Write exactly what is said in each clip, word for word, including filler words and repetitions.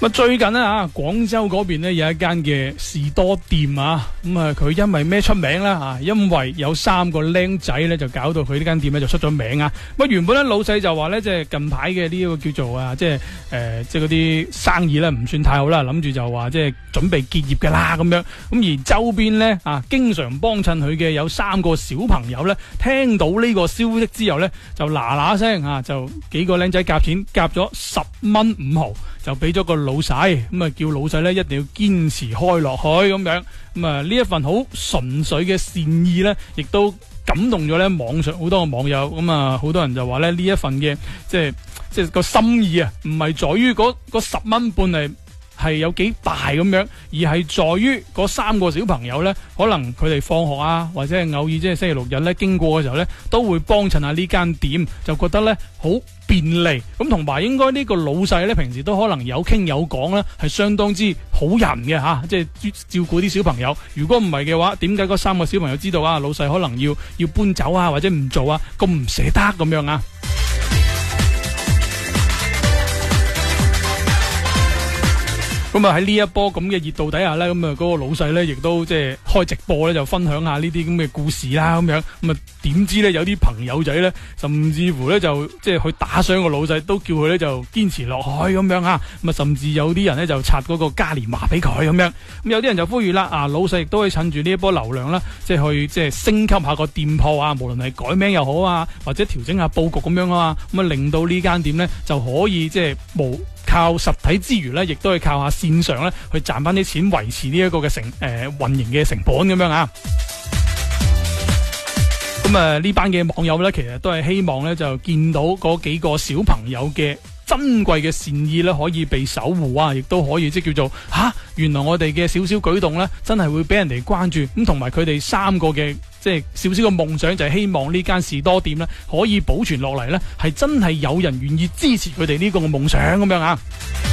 咁最近咧啊，廣州嗰邊咧有一間嘅士多店啊，咁啊佢因為咩出名咧啊？因為有三個僆仔咧就搞到佢呢間店咧就出咗名啊！咁原本咧老細就話咧，即係近排嘅呢個叫做啊，即係誒，即係嗰啲生意咧唔算太好啦，諗住就話即係準備結業嘅啦咁樣。咁而周邊咧啊，經常幫襯佢嘅有三個小朋友咧，聽到呢個消息之後咧，就嗱嗱聲啊，就幾個僆仔夾錢夾咗十蚊五毫，就俾咗個老細，咁啊叫老細咧一定要堅持開落去咁樣。咁啊呢一份好純粹嘅善意咧，亦都感動咗咧網上好多個網友。咁啊好多人就話咧呢一份嘅即係即係個心意啊，唔係在於嗰嗰十蚊半係係有幾大咁樣，而係在於嗰三個小朋友咧，可能佢哋放學啊，或者係偶爾即係星期六日咧經過嘅時候咧，都會幫襯下呢間店，就覺得咧好便利。咁同埋應該呢個老細咧，平時都可能有傾有講咧，係相當之好人嘅吓，即係照顧啲小朋友。如果唔係嘅話，點解嗰三個小朋友知道啊老細可能要要搬走啊，或者唔做啊，咁唔捨得咁樣啊？咁啊喺呢一波咁嘅熱度底下咧，咁啊嗰個老細咧亦都即係開直播咧，就分享下呢啲咁嘅故事啦，咁樣咁啊點知咧有啲朋友仔咧，甚至乎咧就即係去打賞個老細，都叫佢咧就堅持落去咁樣啊，咁啊甚至有啲人咧就刷嗰個嘉年華俾佢咁樣，咁有啲人就呼籲啦，啊老細亦都可以趁住呢一波流量啦，即係去即係升級下個店鋪啊，無論係改名又好啊，或者調整下佈局咁樣啊，咁啊令到呢間店咧就可以即係無靠實體之餘咧，亦都係靠下線上咧去賺翻啲錢，維持呢一個嘅成誒運營嘅成本咁樣啊。咁啊呢班嘅網友咧，其實都係希望咧就見到嗰幾個小朋友嘅珍貴嘅善意咧，可以被守護啊，亦都可以即係叫做吓、啊，原來我哋嘅少少舉動咧，真係會俾人哋關注。咁同埋佢哋三個嘅即係少少嘅夢想，就係希望呢間士多店咧可以保存落嚟咧，係真係有人願意支持佢哋呢個嘅夢想咁樣啊。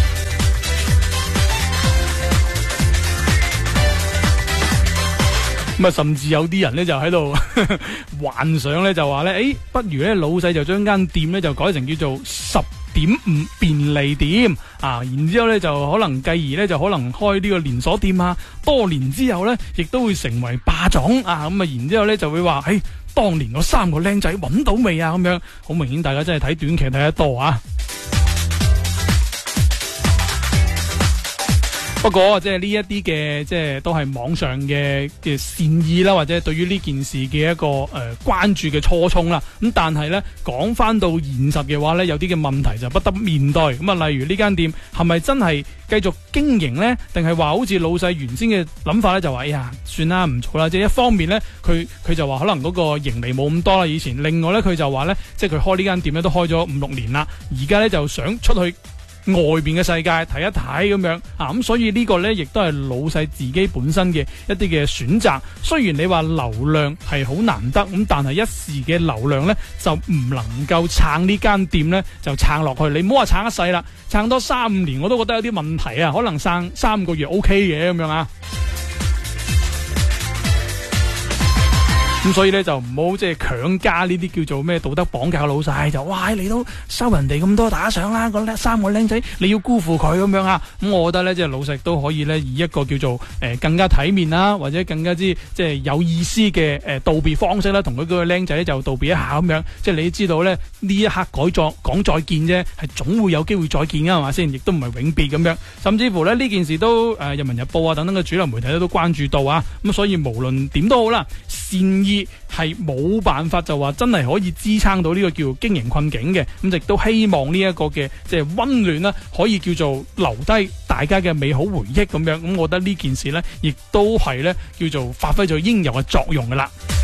咁啊，甚至有啲人咧就喺度幻想咧，就話咧，誒，不如咧老細就將間店咧就改成叫做十點五便利店啊，然之後咧就可能繼而咧就可能開呢個連鎖店啊，多年之後咧亦都會成為霸總啊，咁啊，然之後咧就會話，誒，當年嗰三個僆仔揾到未啊？咁樣好明顯，大家真係睇短劇睇得多啊。不過即係呢一啲嘅，即係都係網上嘅嘅善意啦，或者對於呢件事嘅一個誒、呃、關注嘅初衷啦。咁但係咧講翻到現實嘅話咧，有啲嘅問題就不得面對。咁啊，例如呢間店係咪真係繼續經營咧？定係話好似老細原先嘅諗法咧，就話哎呀算啦唔做啦。即係一方面咧，佢佢就話可能嗰個盈利冇咁多啦。以前另外咧，佢就話咧，即係佢開呢間店咧都開咗五六年啦，而家咧就想出去外邊嘅世界睇一睇咁樣啊，咁所以呢個呢亦都係老細自己本身嘅一啲嘅選擇。雖然你話流量係好難得咁，但係一時嘅流量呢就唔能夠撐呢間店呢就撐落去。你唔好話撐一世啦，撐多三五年我都覺得有啲問題啊。可能撐三個月 OK 嘅咁樣啊。咁所以咧就唔好即係強加呢啲叫做咩道德綁架老細，就哇你都收人哋咁多打賞啦，個三個僆仔你要辜負佢咁樣啊。咁我覺得咧即係老細都可以咧以一個叫做誒、呃、更加體面啦，或者更加之即係有意思嘅誒、呃、道別方式啦，同佢個僆仔就道別一下咁樣。即係你知道咧呢一刻改作講再見啫，係總會有機會再見噶係嘛先，亦都唔係永別咁樣。甚至乎咧呢件事都誒、呃、人民日報啊等等嘅主流媒體都關注到啊。咁所以無論點都好啦，善意係冇辦法就話真係可以支撐到呢個叫經營困境嘅。咁亦都希望呢一個嘅即係溫暖啦，可以叫做留低大家嘅美好回憶咁樣。咁我覺得呢件事呢，亦都係呢叫做發揮咗應有嘅作用噶啦。